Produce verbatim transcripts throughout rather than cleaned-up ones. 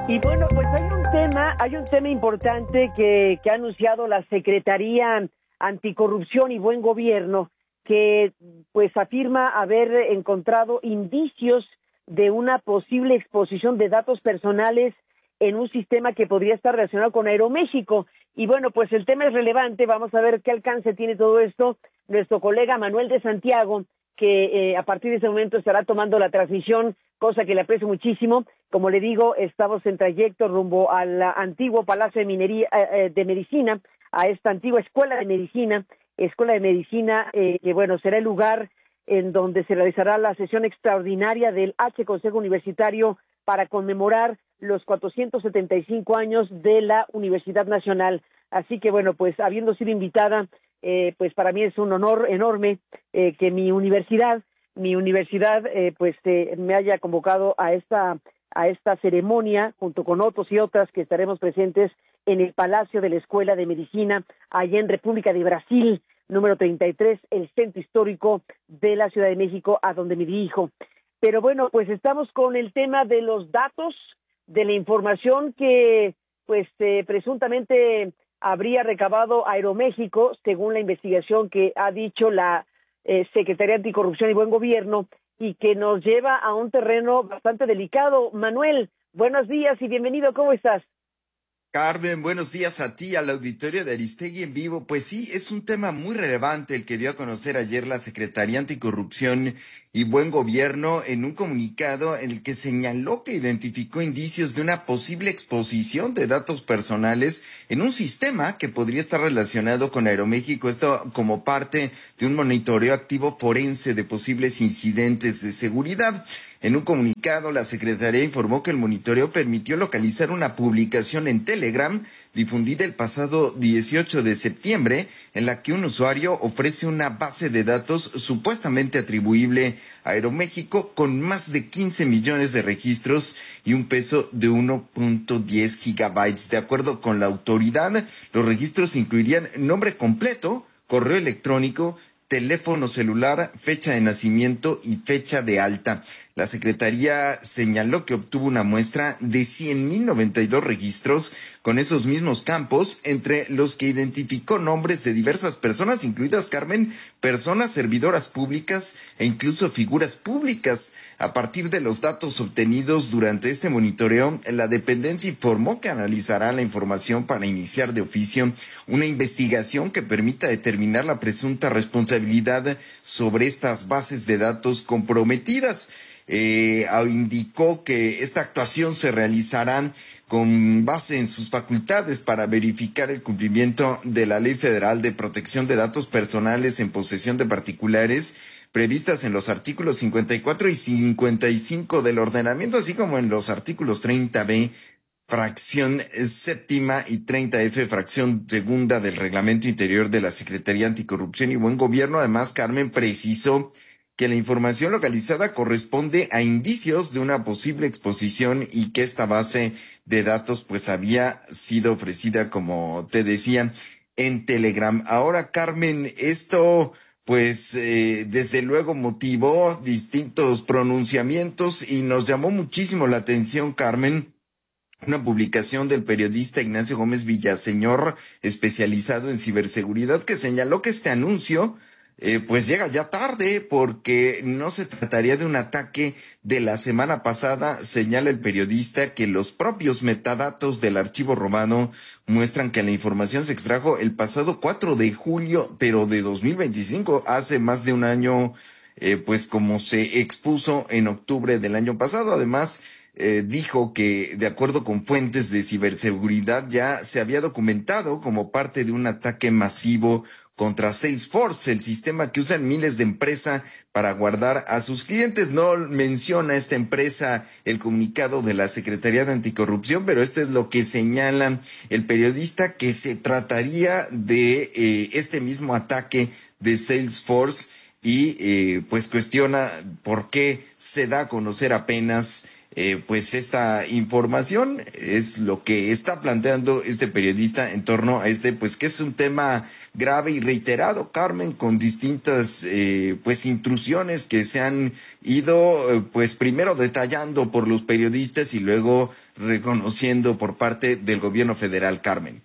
Y bueno, pues hay un tema, hay un tema importante que, que ha anunciado la Secretaría Anticorrupción y Buen Gobierno, que pues afirma haber encontrado indicios de una posible exposición de datos personales en un sistema que podría estar relacionado con Aeroméxico. Y bueno, pues el tema es relevante, vamos a ver qué alcance tiene todo esto. Nuestro colega Manuel de Santiago, que eh, a partir de ese momento estará tomando la transmisión, cosa que le aprecio muchísimo. Como le digo, estamos en trayecto rumbo al antiguo Palacio de Minería eh, de Medicina, a esta antigua Escuela de Medicina, Escuela de Medicina, eh, que bueno, será el lugar en donde se realizará la sesión extraordinaria del H Consejo Universitario para conmemorar los cuatrocientos setenta y cinco años de la Universidad Nacional. Así que bueno, pues habiendo sido invitada, eh, pues para mí es un honor enorme eh, que mi universidad, mi universidad, eh, pues eh, me haya convocado a esta a esta ceremonia junto con otros y otras que estaremos presentes en el Palacio de la Escuela de Medicina, allá en República de Brasil, número treinta y tres, el centro histórico de la Ciudad de México, a donde me dirijo. Pero bueno, pues estamos con el tema de los datos, de la información que pues eh, presuntamente habría recabado Aeroméxico, según la investigación que ha dicho la eh, Secretaría Anticorrupción y Buen Gobierno, y que nos lleva a un terreno bastante delicado. Manuel, buenos días y bienvenido, ¿cómo estás? Carmen, buenos días a ti, al auditorio de Aristegui en vivo. Pues sí, es un tema muy relevante el que dio a conocer ayer la Secretaría Anticorrupción y Buen Gobierno en un comunicado en el que señaló que identificó indicios de una posible exposición de datos personales en un sistema que podría estar relacionado con Aeroméxico, esto como parte de un monitoreo activo forense de posibles incidentes de seguridad. En un comunicado, la Secretaría informó que el monitoreo permitió localizar una publicación en Telegram difundida el pasado dieciocho de septiembre, en la que un usuario ofrece una base de datos supuestamente atribuible a Aeroméxico con más de quince millones de registros y un peso de uno punto diez gigabytes. De acuerdo con la autoridad, los registros incluirían nombre completo, correo electrónico, teléfono celular, fecha de nacimiento y fecha de alta. La Secretaría señaló que obtuvo una muestra de cien mil noventa y dos registros con esos mismos campos, entre los que identificó nombres de diversas personas, incluidas, Carmen, personas servidoras públicas e incluso figuras públicas. A partir de los datos obtenidos durante este monitoreo, la dependencia informó que analizará la información para iniciar de oficio una investigación que permita determinar la presunta responsabilidad sobre estas bases de datos comprometidas. Eh, indicó que esta actuación se realizará con base en sus facultades para verificar el cumplimiento de la Ley Federal de Protección de Datos Personales en posesión de particulares, previstas en los artículos cincuenta y cuatro y cincuenta y cinco del ordenamiento, así como en los artículos treinta be, fracción séptima, y treinta efe, fracción segunda del Reglamento Interior de la Secretaría Anticorrupción y Buen Gobierno. Además, Carmen precisó que la información localizada corresponde a indicios de una posible exposición y que esta base de datos pues había sido ofrecida, como te decía, en Telegram. Ahora, Carmen, esto pues eh, desde luego motivó distintos pronunciamientos y nos llamó muchísimo la atención, Carmen, una publicación del periodista Ignacio Gómez Villaseñor, especializado en ciberseguridad, que señaló que este anuncio eh, pues llega ya tarde porque no se trataría de un ataque de la semana pasada. Señala el periodista que los propios metadatos del archivo robado muestran que la información se extrajo el pasado cuatro de julio, pero de dos mil veinticinco, hace más de un año, eh, pues como se expuso en octubre del año pasado. Además, Eh, dijo que, de acuerdo con fuentes de ciberseguridad, ya se había documentado como parte de un ataque masivo contra Salesforce, el sistema que usan miles de empresas para guardar a sus clientes. No menciona esta empresa el comunicado de la Secretaría de Anticorrupción, pero esto es lo que señala el periodista, que se trataría de eh, este mismo ataque de Salesforce, y eh, pues cuestiona por qué se da a conocer apenas eh, pues esta información. Es lo que está planteando este periodista en torno a este, pues que es un tema grave y reiterado, Carmen, con distintas eh, pues intrusiones que se han ido eh, pues primero detallando por los periodistas y luego reconociendo por parte del gobierno federal, Carmen.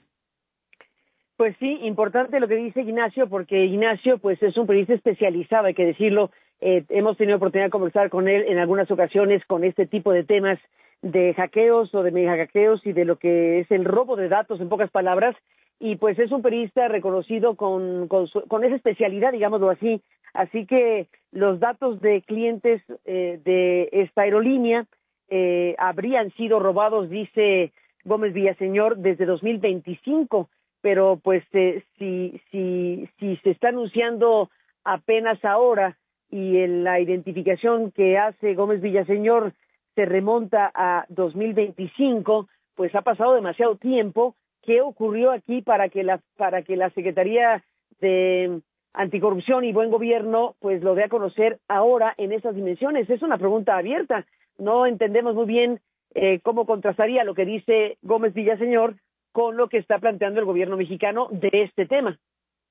Pues sí, importante lo que dice Ignacio, porque Ignacio pues es un periodista especializado, hay que decirlo. Eh, hemos tenido oportunidad de conversar con él en algunas ocasiones con este tipo de temas de hackeos o de mega hackeos y de lo que es el robo de datos, en pocas palabras, y pues es un periodista reconocido con, con, su, con esa especialidad, digámoslo así. Así que los datos de clientes eh, de esta aerolínea eh, habrían sido robados, dice Gómez Villaseñor, desde dos mil veinticinco. Pero pues eh, si si si se está anunciando apenas ahora y en la identificación que hace Gómez Villaseñor se remonta a dos mil veinticinco, pues ha pasado demasiado tiempo. ¿Qué ocurrió aquí para que la para que la Secretaría de Anticorrupción y Buen Gobierno pues lo dé a conocer ahora en esas dimensiones? Es una pregunta abierta. No entendemos muy bien eh, cómo contrastaría lo que dice Gómez Villaseñor con lo que está planteando el gobierno mexicano de este tema.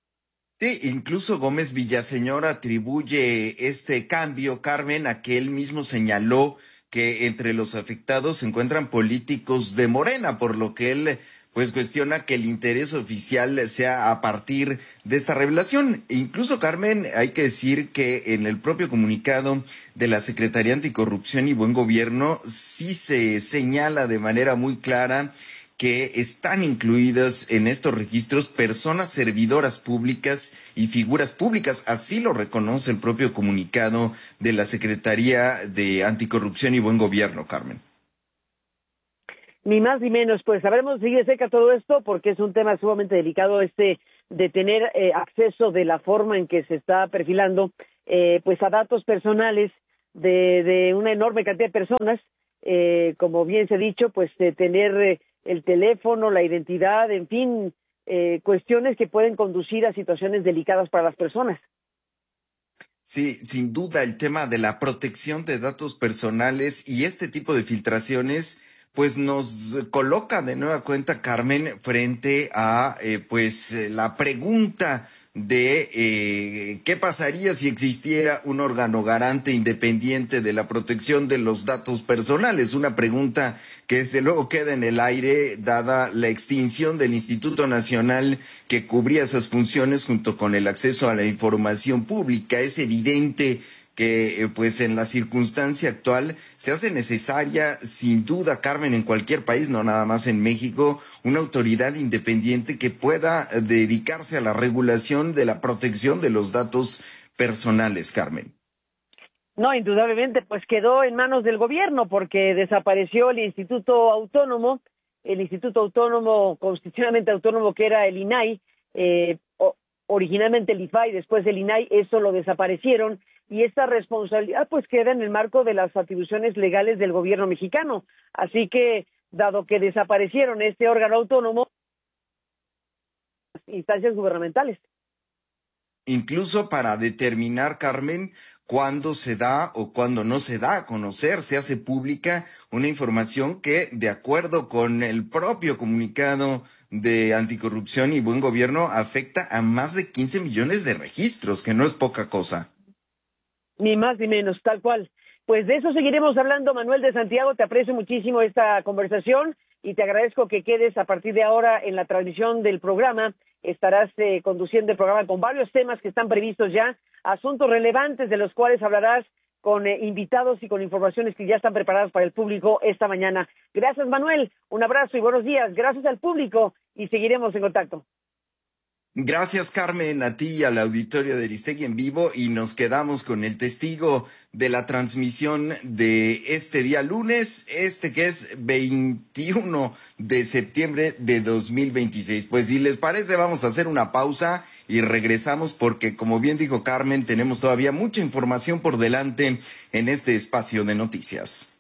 Sí, incluso Gómez Villaseñor atribuye este cambio, Carmen, a que él mismo señaló que entre los afectados se encuentran políticos de Morena, por lo que él pues cuestiona que el interés oficial sea a partir de esta revelación. E incluso, Carmen, hay que decir que en el propio comunicado de la Secretaría Anticorrupción y Buen Gobierno sí se señala de manera muy clara que están incluidas en estos registros personas servidoras públicas y figuras públicas. Así lo reconoce el propio comunicado de la Secretaría de Anticorrupción y Buen Gobierno, Carmen. Ni más ni menos, pues sabremos seguir de cerca todo esto porque es un tema sumamente delicado este de tener eh, acceso de la forma en que se está perfilando eh, pues a datos personales de, de una enorme cantidad de personas, eh, como bien se ha dicho, pues de tener eh, el teléfono, la identidad, en fin, eh, cuestiones que pueden conducir a situaciones delicadas para las personas. Sí, sin duda el tema de la protección de datos personales y este tipo de filtraciones, pues nos coloca de nueva cuenta, Carmen, frente a eh, pues eh, la pregunta de eh, qué pasaría si existiera un órgano garante independiente de la protección de los datos personales. Una pregunta que desde luego queda en el aire dada la extinción del Instituto Nacional que cubría esas funciones junto con el acceso a la información pública. Es evidente que eh, pues en la circunstancia actual se hace necesaria, sin duda, Carmen, en cualquier país, no nada más en México, una autoridad independiente que pueda dedicarse a la regulación de la protección de los datos personales, Carmen. No, indudablemente, pues quedó en manos del gobierno porque desapareció el Instituto Autónomo, el Instituto Autónomo, constitucionalmente autónomo que era el I N A I, eh, o, originalmente el I F A I, después el I N A I, eso lo desaparecieron y esta responsabilidad pues queda en el marco de las atribuciones legales del gobierno mexicano. Así que, dado que desaparecieron este órgano autónomo, instancias gubernamentales. Incluso para determinar, Carmen, cuándo se da o cuándo no se da a conocer, se hace pública una información que, de acuerdo con el propio comunicado de Anticorrupción y Buen Gobierno, afecta a más de quince millones de registros, que no es poca cosa. Ni más ni menos, tal cual. Pues de eso seguiremos hablando, Manuel de Santiago. Te aprecio muchísimo esta conversación y te agradezco que quedes a partir de ahora en la transmisión del programa. Estarás eh, conduciendo el programa con varios temas que están previstos ya, asuntos relevantes de los cuales hablarás con eh, invitados y con informaciones que ya están preparadas para el público esta mañana. Gracias, Manuel. Un abrazo y buenos días. Gracias al público y seguiremos en contacto. Gracias, Carmen, a ti y al auditorio de Aristegui en vivo, y nos quedamos con el testigo de la transmisión de este día lunes, este que es veintiuno de septiembre de dos mil veintiséis. Pues si les parece, vamos a hacer una pausa y regresamos porque, como bien dijo Carmen, tenemos todavía mucha información por delante en este espacio de noticias.